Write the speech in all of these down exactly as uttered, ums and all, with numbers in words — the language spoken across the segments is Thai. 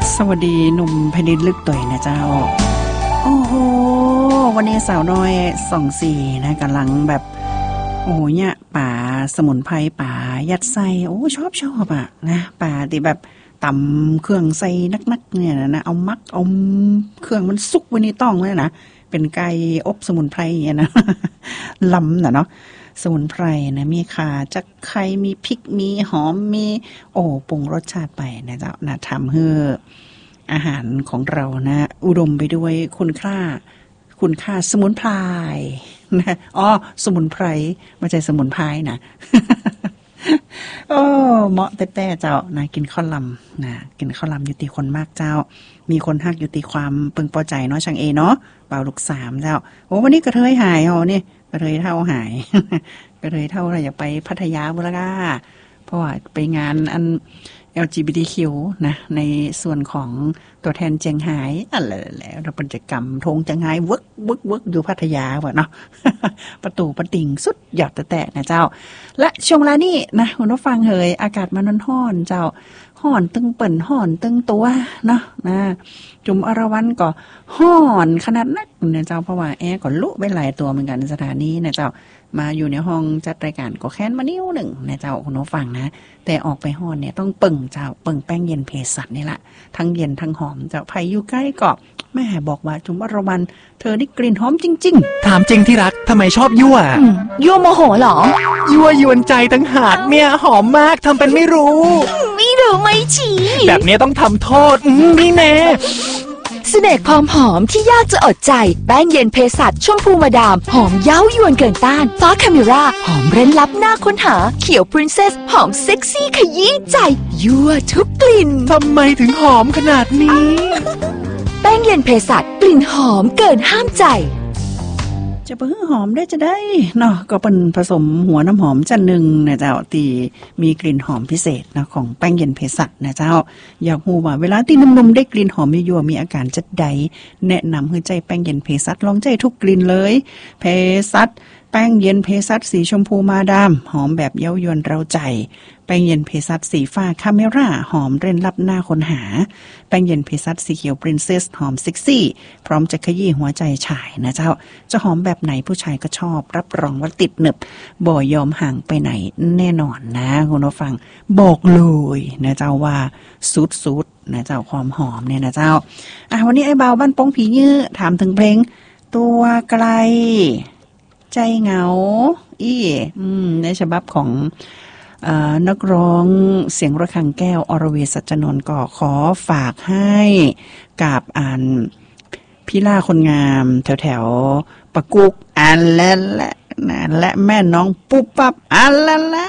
สวัสดีหนุ่มแผ่นดินลึกต่อยนะเจ้าโอ้โหวันนี้สาวน้อยสองสี่นะกำลังแบบโอ้เนี่ยป่าสมุนไพรป่ายัดไส้โอ้ชอบชอบอ่ะนะป่าที่แบบตำเครื่องใส่นักๆเนี่ยนะเอามักเอาเครื่องมันซุกไว้ในต้องไว้นะเป็นไก่อบสมุนไพรเนี่ยนะลำนะเนาะสมุนไพรนะมีข่าจักไข่มีพริกมีหอมมีโอ้ปรุงรสชาติไปนะเจ้านะทำให้อาหารของเรานะอุดมไปด้วยคุณค่าคุณค่าสมุนไพรนะอ๋อสมุนไพรไม่ใช่สมุนไพรนะ โอ้เหมาะแต่แต่เจ้านะกินข้าวลำนะกินข้าวลำอยู่ตีคนมากเจ้ามีคนฮักอยู่ตีความปึงพอใจเนาะช่างเอเนาะเป่าลูกสามเจ้าโอ้วันนี้กระเทยหายอ๋อนี่กระเทยเท่าหาย กระเทยเท่าอะไรอย่าไปพัทยาบุรีรัมย์เพราะว่าไปงานอัน แอล จี บี ที คิว นะในส่วนของตัวแทนเจียงไฮ้อะไรแล้วเราเป็นกิจกรรมธงเจียงไฮ้วึกวึกวึกอยู่พัทยาว่ะเนาะ ประตูประติ่งสุดหยอดแต่แต่นะเจ้าและช่วงเวลานี้นะคุณผู้ฟังเฮยอากาศมันร้อนๆเจ้าห่อนตึงเปิ่นห่อนตึงตัวเนาะนะจุ่มอรวันก็ห่อนขนาดนักเนี่ยเจ้าเพราะว่าแอร์ก็ลุไปหลายตัวเหมือนกันสถานีนะเจ้ามาอยู่ในห้องจัดรายการก็แค้นมานิ้วหนึ่งนะเจ้าคุณผู้ฟังนะแต่ออกไปห่อนเนี่ยต้องปึ่งเจ้าปึ่งแป้งเย็นเภสัชนี่แหละทั้งเย็นทั้งหอมเจ้าไผ่อยู่ใกล้ก็แม่บอกว่าจุ่มอรวันเธอนี่กลิ่นหอมจริงๆถามจริงที่รักทำไมชอบยั่วยั่วโมโหเหรอยั่วยวนใจตั้งหากเนี่ยหอมมากทำเป็นไม่รู้ไม่รู้ไม่ชี้แบบนี้ต้องทำโทษนี่แน่เสน่ห์ความหอมที่ยากจะอดใจแป้งเย็นเภสัชชมพูมาดามหอมเย้ายวนเกินต้านฟ้าคาเมราหอมเร้นลับน่าค้นหาเขียวพรินเซสหอมเซ็กซี่ขยี้ใจยั่วทุกกลิ่นทำไมถึงหอมขนาดนี้แป้งเย็นเภสัชกลิ่นหอมเกินห้ามใจจะเพิ่งหอมได้จะได้เนาะก็เป็นผสมหัวน้ำหอมจันหนึ่งนะเจ้าตีมีกลิ่นหอมพิเศษนะของแป้งเย็นเภสัชนะเจ้าอยากฮู้ว่าเวลาที่นุ่มๆได้กลิ่นหอมยั่วๆมีอาการจัดใดแนะนำให้ใจแป้งเย็นเภสัชลองใจทุกกลิ่นเลยเภสัชแป้งเย็นเภสัชสีชมพูมาดามหอมแบบเย้ายวนเราใจแป้งเย็นเภสัชสีฟ้าคาเมราหอมเร้นลับหน้าค้นหาแป้งเย็นเภสัชสีเขียวปรินเซสหอมเซ็กซี่พร้อมจะขยี้หัวใจชายนะเจ้าจะหอมแบบไหนผู้ชายก็ชอบรับรองว่าติดหนึบบ่ยอมห่างไปไหนแน่นอนนะคุณผู้ฟังบอกเลยนะเจ้าว่าสุดๆนะเจ้าความหอมเนี่ยนะเจ้าอ่ะวันนี้ไอ้เบาบ้านป้องผียื้อถามถึงเพลงตัวไกลใจเหงาอี้อืมในฉบับของเอ่อนักร้องเสียงระฆังแก้วอรเวศสัจจนนท์ก็ขอฝากให้กับอ่านพี่ล่าคนงามแถวๆปะกุกอันและและนะและแม่น้องปุ๊บปั๊บอันและและ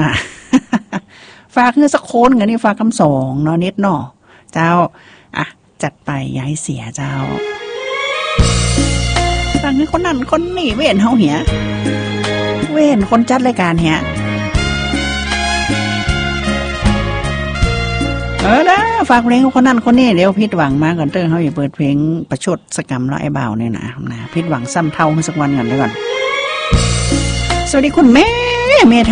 ฝากเงินสักคนกันนี่ฝากคำสองเนาะนิดเนาะเจ้าอ่ะจัดไปอย่าให้เสียเจ้าฟังให้คนนั้นคนนี้เว้นเฮาเหียเว้นคนจัดรายการเหียเออนะฝากเพลงคนนั้นคนนี้เดี๋ยวผิดหวังมาก่อนเต้อเฮาอย่าเปิดเพลงประชดสกรรมแล้วไอ้บ่าวเนี่ยนะนะผิดหวังซ้ำเท่าสักวันกันเด้อก่อนสวัสดีคุณแม่แม่